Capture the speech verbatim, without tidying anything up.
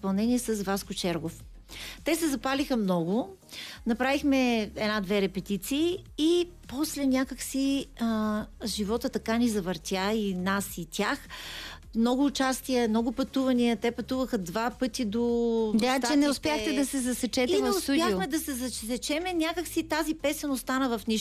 изпълнение с Васко Чергов. Те се запалиха много, направихме една-две репетиции и после някакси а, живота така ни завъртя и нас, и тях. Много участия, много пътувания. Те пътуваха два пъти до Да, Штатите. че не успяхте да се засечете и в студио. И не успяхме да се засечеме. Някакси тази песен остана в нищо.